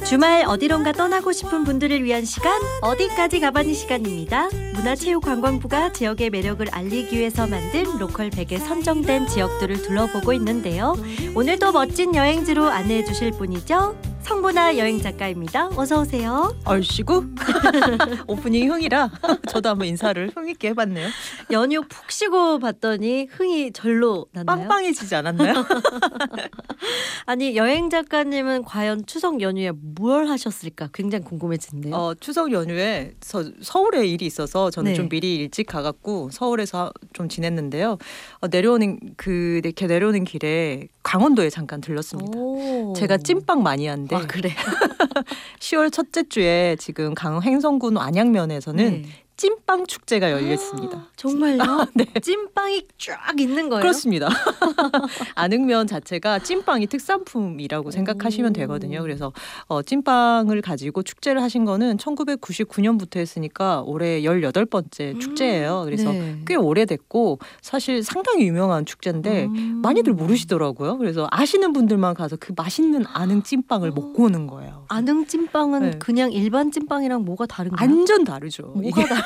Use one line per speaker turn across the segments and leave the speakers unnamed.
주말 어디론가 떠나고 싶은 분들을 위한 시간, 어디까지 가봤니 시간입니다. 문화체육관광부가 지역의 매력을 알리기 위해서 만든 로컬 100에 선정된 지역들을 둘러보고 있는데요. 오늘도 멋진 여행지로 안내해 주실 분이죠. 성보나 여행작가입니다. 어서 오세요.
얼씨구? 오프닝 흥이라 저도 한번 인사를 흥 있게 해봤네요.
연휴 푹 쉬고 봤더니 흥이 절로 났나요?
빵빵해지지 않았나요?
아니, 여행작가님은 과연 추석 연휴에 뭘 하셨을까 굉장히 궁금해지는데요.
추석 연휴에 서울에 일이 있어서 저는
네.
좀 미리 일찍 가갖고 서울에서 좀 지냈는데요. 이렇게 내려오는 길에 강원도에 잠깐 들렀습니다.
오.
제가 찐빵 마니아인데
아, 그래.
10월 첫째 주에 지금 강원 횡성군 안양면에서는
네.
찐빵 축제가 열려 있습니다.
정말요?
네.
찐빵이 쫙 있는 거예요?
그렇습니다. 안흥면 자체가 찐빵이 특산품이라고 생각하시면 되거든요. 그래서 찐빵을 가지고 축제를 하신 거는 1999년부터 했으니까 올해 18번째 축제예요. 그래서
네.
꽤 오래됐고 사실 상당히 유명한 축제인데 많이들 모르시더라고요. 그래서 아시는 분들만 가서 그 맛있는 안흥 찐빵을 먹고 오는 거예요.
안흥 찐빵은
네.
그냥 일반 찐빵이랑 뭐가 다른가요?
완전 다르죠.
뭐가 다른?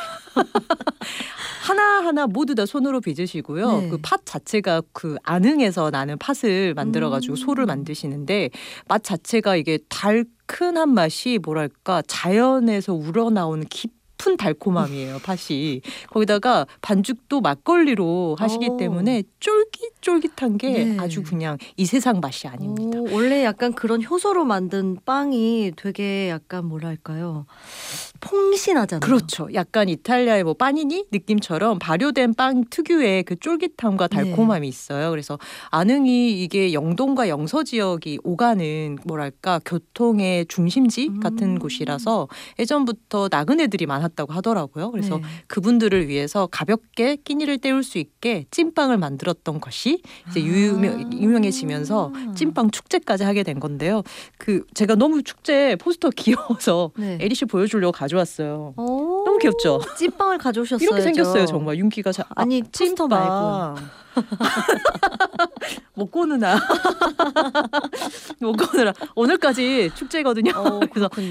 하나하나 모두 다 손으로 빚으시고요.
네.
그 팥 자체가 그 안흥에서 나는 팥을 만들어가지고 소를 만드시는데 맛 자체가 이게 달큰한 맛이 뭐랄까 자연에서 우러나오는 깊은 달콤함이에요. 팥이. 거기다가 반죽도 막걸리로 하시기
오.
때문에 쫄깃쫄깃한 게
네.
아주 그냥 이 세상 맛이 아닙니다.
오, 원래 약간 그런 효소로 만든 빵이 되게 약간 뭐랄까요? 퐁신하잖아요.
그렇죠. 약간 이탈리아의 뭐 파니니 느낌처럼 발효된 빵 특유의 그 쫄깃함과 달콤함이 있어요. 그래서 안흥이 이게 영동과 영서 지역이 오가는 뭐랄까 교통의 중심지 같은 곳이라서 예전부터 나그네들이 많았다고 하더라고요. 그래서
네.
그분들을 위해서 가볍게 끼니를 때울 수 있게 찐빵을 만들었던 것이 이제 유명해지면서 찐빵 축제까지 하게 된 건데요. 제가 너무 축제 포스터 귀여워서
네.
에리 씨 보여주려고 가져왔어요.
오,
너무 귀엽죠?
찐빵을 가져오셨어요.
이렇게 생겼어요. 정말 윤기가
아니, 포스터 말고.
못 고느라 못 고느라 오늘까지 축제거든요. 그래서
그렇군요.